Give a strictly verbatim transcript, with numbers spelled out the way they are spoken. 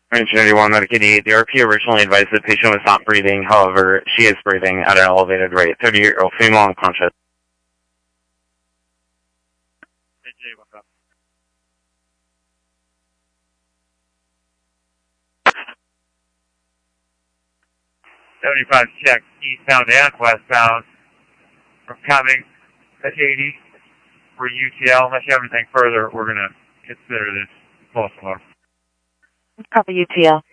Trinity one, Medicaid eight. The R P originally advised the patient was not breathing. However, she is breathing at an elevated rate. thirty-year-old female unconscious. Hey, Jay, what's up? seventy-five check, eastbound and westbound. From coming at eighty for U T L. Unless you have anything further, we're going to consider this false alarm. Copy U T L.